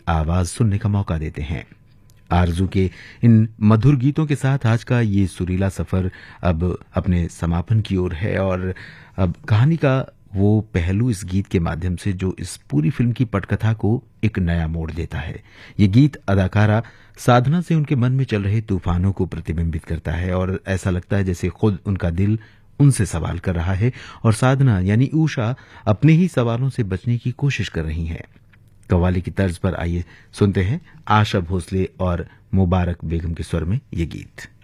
आवाज सुनने का मौका देते हैं। आरजू के इन मधुर गीतों के साथ आज का ये सुरीला सफर अब अपने समापन की ओर है और अब कहानी का वो पहलू इस गीत के माध्यम से जो इस पूरी फिल्म की पटकथा को एक नया मोड़ देता है। ये गीत अदाकारा साधना से उनके मन में चल रहे तूफानों को प्रतिबिंबित करता है और ऐसा लगता है जैसे खुद उनका दिल उनसे सवाल कर रहा है और साधना यानी उषा अपने ही सवालों से बचने की कोशिश कर रही हैं। कव्वाली की तर्ज पर आइए सुनते हैं आशा भोसले और मुबारक बेगम के स्वर में ये गीत।